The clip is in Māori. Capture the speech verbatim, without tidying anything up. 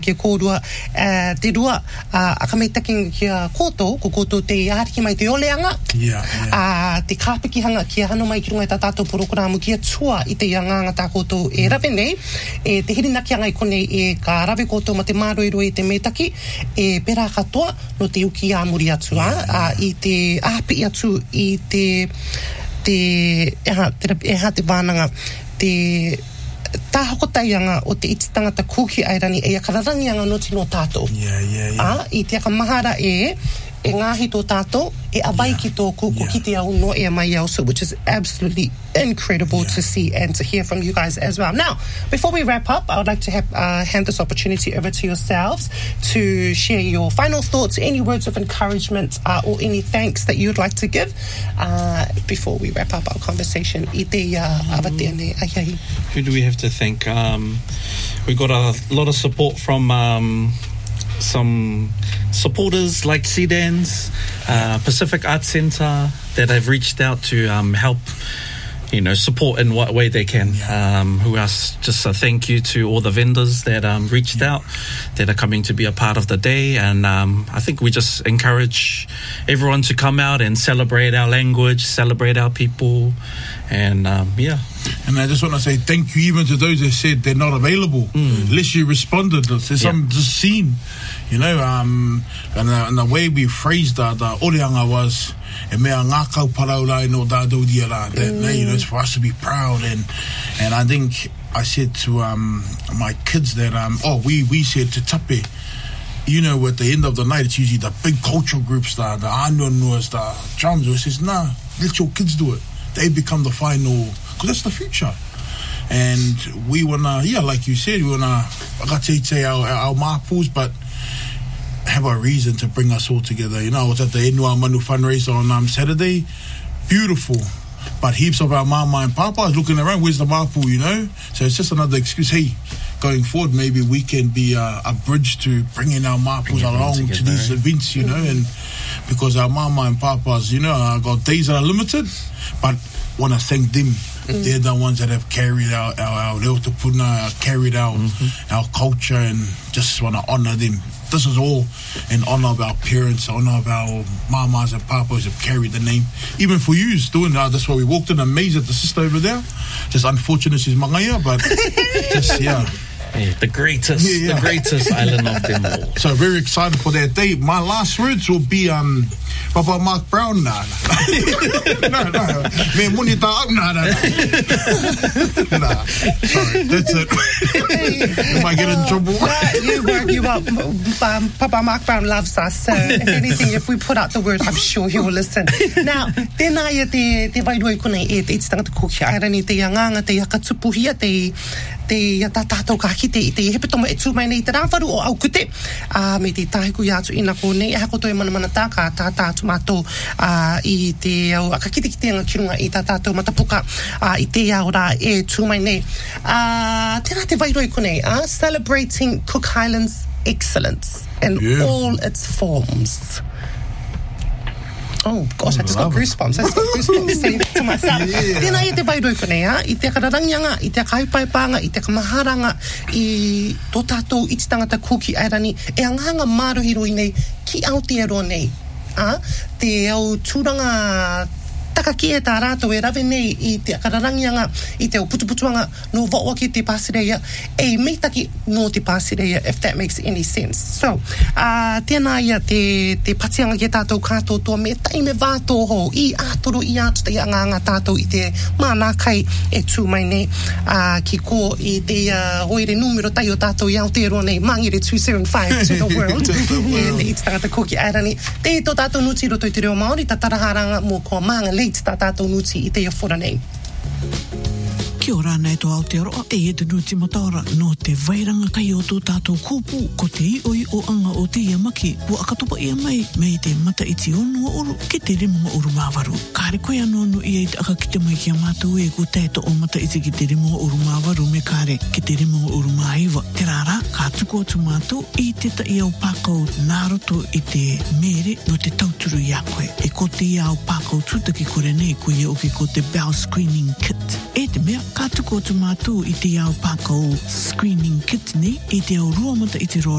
Ke kōrua, uh, te rua, uh, a ka mei taking ki a kōtou, ko kōtou te iariki mai te oleanga, yeah, yeah. Uh, te kāpikihanga ki a hano mai ki runga i tā tātou porokramu ki a tua i te ianganga tā kōtou e rawe nei, e te hirinakianga i konei e ka rawe kōtou ma te māroiroi i te metaki, e pera katoa no te uki a muri atu, yeah, yeah. Uh, i te āpi atu i te, te, eha, te, eha te wānanga, te, tā hokotaianga o te iti tangata kūki airani e akararangianga no tino tātou. Yeah, yeah, yeah. Ah, I te akamahara e, e ngāhi tō tātou, e awai Yeah. ki tō kūko Yeah. ki te au no e mai au, so which is absolutely incredible Yeah. to see and to hear from you guys as well. Now, before we wrap up, I would like to have, uh, hand this opportunity over to yourselves to share your final thoughts, any words of encouragement, uh, or any thanks that you'd like to give uh, before we wrap up our conversation. I te uh, awatea nei, ai ai. Who do we have to thank? Um, we got a lot of support from um, some supporters like C D A N S, uh, Pacific Arts Centre, that have reached out to um, help, you know, support in what way they can. Yeah. Um, who else? Just a thank you to all the vendors that um, reached Yeah. out, that are coming to be a part of the day. And um, I think we just encourage everyone to come out and celebrate our language, celebrate our people. And um, yeah. And I just want to say thank you even to those that said they're not available. Mm. At least you responded. There's Yeah. some just seen, you know, um, and, the, and the way we phrased the, the oreanga was, e mea ngā kau parau lai no tātou dia rā. That, mm. you know, it's for us to be proud. And and I think I said to um, my kids that, um, oh, we, we said to tape, you know, at the end of the night, it's usually the big cultural groups, the, the anuanuas, the drums. It says, nah, let your kids do it. They become the final, because that's the future. And we want to, yeah, like you said, we want to, whakateite our, our mapus, but have a reason to bring us all together. You know, I was at the Enua Manu fundraiser on um, Saturday. Beautiful. But heaps of our mama and papa is looking around, where's the mapu, you know? So it's just another excuse. Hey, going forward, maybe we can be a, a bridge to bringing our mapus along together, to these events, you know, and because our mama and papas, you know, uh, got days that are limited, but want to thank them. Mm. They're the ones that have carried out our, our reo te puna, carried out mm-hmm. our culture, and just want to honour them. This is all in honour of our parents, honour of our mamas and papas have carried the name. Even for you, doing that, that's why we walked in amazed at the sister over there. Just unfortunate she's mangaya, but just, yeah. Yeah, the greatest, yeah, yeah. the greatest island of them all. So very excited for that day. My last words will be um, Papa Mark Brown. Nah, nah, no, no. Me muni ta up, nah, nah, nah. Nah, sorry, that's it. You might get in trouble. Nah, you work you up. Um, Papa Mark Brown loves us. So if anything, if we put out the word, I'm sure he will listen. Now, tēnā ia te, te wairoi konei e te iti tangata kuki airani, te ianganga, te iakatupuhia, te te ta tātou ka kite i te hepetoma e tūmai nei te rāwharu o au kute uh, me te tāhiku i atu ina ko nei e hako toi mana mana tā ka tā tātou mātou uh, i te au ka kite kitenga ki runga i tā tātou matapuka uh, i te au rā e tūmai nei uh, tēnā te wairoi ko nei uh, celebrating Cook Highlands excellence in yeah. all its forms. Oh gosh, I just got goosebumps. I just got goosebumps saying it to myself. Tēnā i te wairoi konei, ha? I te kararangianga, i te kaipaipaanga, i te kamaharanga, i tō tātou iti tangata kūki airani, e anganga mārohiroi nei ki Aotearoa nei. Ha? Te au tūranga takaki e tā rātou e rawe nei i te kararangianga, i te au putuputuanga no waoa ki te Pāsireia, e meitaki no te Pāsireia, if that makes any sense. So, uh, tēnā ia te, te patianga ki tātou kātou toa me taime vātō ho, i ātoro i atu te anganga tātou i te mānā kai e tūmai nei, uh, ki ko i te uh, hoire numero tai o tātou i Aotearoa nei, mangere two seven five to the world, e te iti tangata kōki airani. Te tō tātou nuti roto i te reo Māori, ta taraharanga mō kua manga late tā tātou nuti i te iawhora nei. Kia ora nei tō Aotearoa, e e te nuti mataora no te vairanga kai o tō tātou kūpū, ko te ioi o anga o te iamaki, ua akatopa ia mai, me te mata iti onua uru, ke te remunga uru māwaru. Kāre koe anō anu ia i te aka ki te mai kia mātou e ko tēto o mata iti ki te remunga uru māwaru, me kāre ki te remunga uru māiwa. Te rāra, kā tuku atu mātou, i te ta iau pākau nāroto i te mere no te tauturu i a koe. E ko te iau pākau tūtaki kore nei, ko ia oki ko te bell screening kit. E te mea, Ka tuko tu mātou i te au pākau Screaming Kitten i te au rua mata i te roa